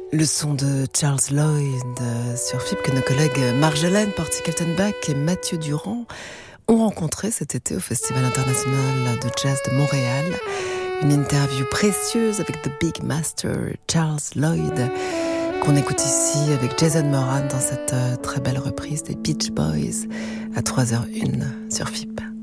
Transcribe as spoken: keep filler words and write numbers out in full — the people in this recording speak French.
Le son de Charles Lloyd sur F I B que nos collègues Marjolaine Porty-Kaltenbach et Mathieu Durand ont rencontré cet été au Festival international de jazz de Montréal. Une interview précieuse avec The Big Master Charles Lloyd qu'on écoute ici avec Jason Moran dans cette très belle reprise des Beach Boys à trois heures zéro un sur F I B.